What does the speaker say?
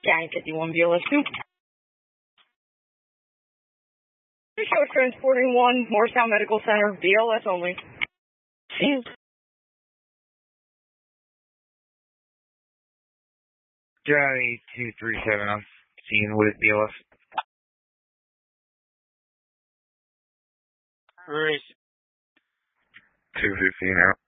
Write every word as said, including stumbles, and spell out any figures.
County fifty-one B L S two. This show is transporting one, Morristown Medical Center, B L S only. See you. Johnny two three seven, I'm seeing with B L S. Where is two fifteen out.